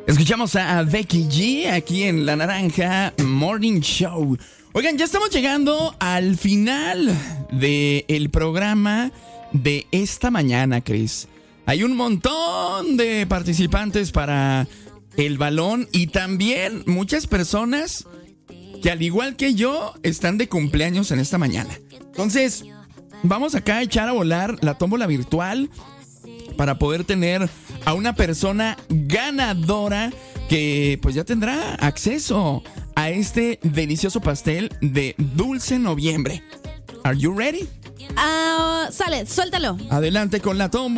Escuchamos a Becky G aquí en La Naranja Morning Show. Oigan, ya estamos llegando al final del programa de esta mañana, Chris. Hay un montón de participantes para el balón y también muchas personas que, al igual que yo, están de cumpleaños en esta mañana. Entonces, vamos acá a echar a volar la tómbola virtual para poder tener a una persona ganadora que pues ya tendrá acceso a este delicioso pastel de Dulce Noviembre. Are you ready? Sale, suéltalo. Adelante con la tómbola.